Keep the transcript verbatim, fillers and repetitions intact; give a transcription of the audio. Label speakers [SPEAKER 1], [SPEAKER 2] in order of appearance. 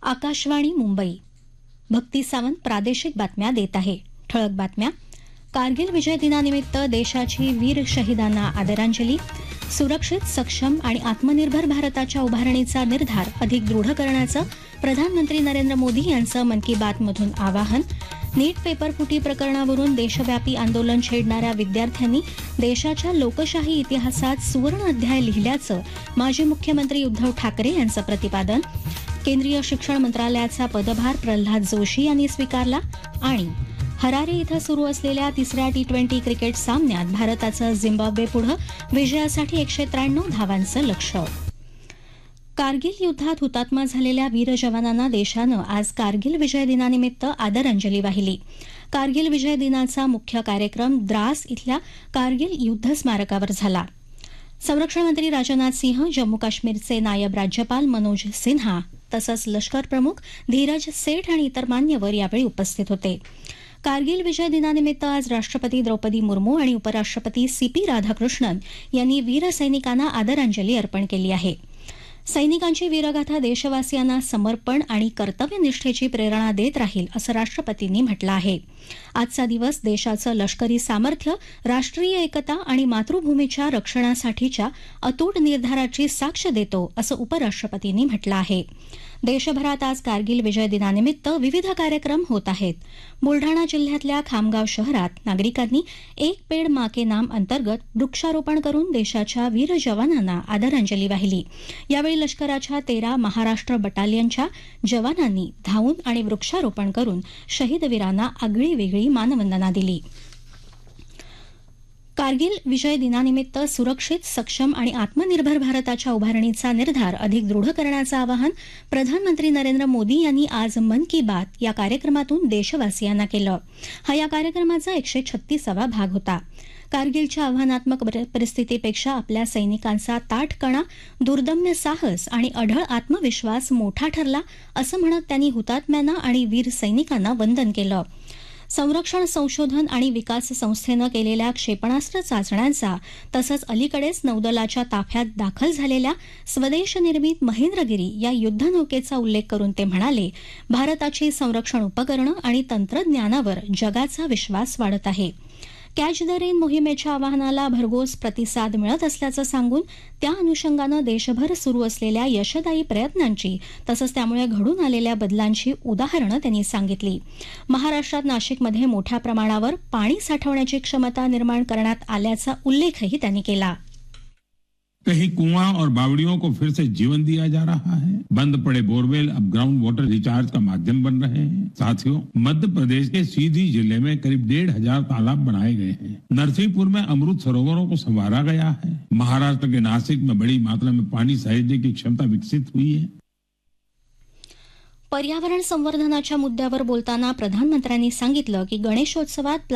[SPEAKER 1] आकाशवाणी मुंबई. भक्ती सावंत प्रादेशिक बातम्या देत आहे. ठळक बातम्या. कारगिल विजय दिनानिमित्त देशाची वीर शहीदांना आदरांजली. सुरक्षित, सक्षम आणि आत्मनिर्भर भारताच्या उभारणीचा निर्धार अधिक दृढ करण्याचं प्रधानमंत्री नरेंद्र मोदी यांचं मन की बातमधून आवाहन. नीट पेपरफुटी प्रकरणावरून देशव्यापी आंदोलन छेडणाऱ्या विद्यार्थ्यांनी देशाच्या लोकशाही इतिहासात सुवर्ण अध्याय लिहिल्याचं माजी मुख्यमंत्री उद्धव ठाकरे यांचं प्रतिपादन. केंद्रीय शिक्षण मंत्रालयाचा पदभार प्रल्हाद जोशी यांनी स्वीकारला. आणि हरारे इथं सुरू असलेल्या तिसऱ्या टी ट्वेंटी क्रिकेट सामन्यात भारताचं झिम्बाब्वेपुढं विजयासाठी एकशे त्र्याण्णव धावांचं लक्ष्य. कारगिल युद्धात हुतात्मा झालेल्या वीर जवानांना देशानं आज कारगिल विजय दिनानिमित्त आदरांजली वाहिली. कारगिल विजय दिनाचा मुख्य कार्यक्रम द्रास इथल्या कारगिल युद्ध स्मारकावर झाला. संरक्षण मंत्री राजनाथ सिंह, जम्मू काश्मीरचे नायब राज्यपाल मनोज सिन्हा तसंच लष्कर प्रमुख धीरज सेठ आणि इतर मान्यवर यावेळी उपस्थित होते. कारगिल विजय दिनानिमित्त आज राष्ट्रपती द्रौपदी मुर्मू आणि उपराष्ट्रपती सी पी राधाकृष्णन यांनी वीर सैनिकांना आदरांजली अर्पण केली आहे. सैनिकांची वीरगाथा देशवासियांना समर्पण आणि कर्तव्यनिष्ठेची प्रेरणा देत राहील असं राष्ट्रपतींनी म्हटलं आहे. आजचा दिवस देशाचं लष्करी सामर्थ्य, राष्ट्रीय एकता आणि मातृभूमीच्या रक्षणासाठीच्या अतूट निर्धाराची साक्ष देतो असं उपराष्ट्रपतींनी म्हटलं आहे. देशभरात आज कारगिल विजय दिनानिमित्त विविध कार्यक्रम होत आहेत. बुलढाणा जिल्ह्यातल्या खामगाव शहरात नागरिकांनी एक पेड माँ के नाम अंतर्गत वृक्षारोपण करून देशाच्या वीर जवानांना आदरांजली वाहिली. यावेळी लष्कराच्या तेरा महाराष्ट्र बटालियनच्या जवानांनी धावून आणि वृक्षारोपण करून शहीद वीरांना आगळीवेगळी मानवंदना दिली. कारगिल विजय दिनानिमित्त सुरक्षित, सक्षम आणि आत्मनिर्भर भारताच्या उभारणीचा निर्धार अधिक दृढ करण्याचं आवाहन प्रधानमंत्री नरेंद्र मोदी यांनी आज मन की बात या कार्यक्रमातून देशवासियांना केलं. हा या कार्यक्रमाचा एकशे छत्तीसावा भाग होता. कारगिलच्या आव्हानात्मक परिस्थितीपेक्षा आपल्या सैनिकांचा ताठकणा, दुर्दम्य साहस आणि अढळ आत्मविश्वास मोठा ठरला असं म्हणत त्यांनी हुतात्म्यांना आणि वीर सैनिकांना वंदन केलं. संरक्षण संशोधन आणि विकास संस्थेनं केलेल्या क्षेपणास्त्र चाचण्यांचा तसंच अलीकडेच नौदलाच्या ताफ्यात दाखल झालेल्या स्वदेश निर्मित महेंद्रगिरी या युद्धनौकेचा उल्लेख करून ते म्हणाले, भारताची संरक्षण उपकरणं आणि तंत्रज्ञानावर जगाचा विश्वास वाढत आहे. कॅच द रेन मोहिमेच्या आवाहनाला भरघोस प्रतिसाद मिळत असल्याचं सांगून त्या अनुषंगानं देशभर सुरू असलेल्या यशदायी प्रयत्नांची तसंच त्यामुळे घडून आलेल्या बदलांची उदाहरणं त्यांनी सांगितली. महाराष्ट्रात नाशिकमध्ये मोठ्या प्रमाणावर पाणी साठवण्याची क्षमता निर्माण करण्यात आल्याचा उल्लेखही त्यांनी केला.
[SPEAKER 2] कहीं कुआं और बावड़ियों को फिर से जीवन दिया जा रहा है. बंद पड़े बोरवेल अब ग्राउंड वाटर रिचार्ज का माध्यम बन रहे हैं. साथियों, मध्य प्रदेश के सीधी जिले में करीब डेढ़ हजार तालाब बनाए गए हैं. नरसिंहपुर में अमृत सरोवरों को संवारा गया है. महाराष्ट्र के नासिक में बड़ी मात्रा में पानी सहेजने की क्षमता विकसित हुई है.
[SPEAKER 1] पर्यावरण संवर्धनाच्या मुद्द्यावर बोलताना प्रधानमंत्र्यांनी सांगितलं की गणेशोत्सवात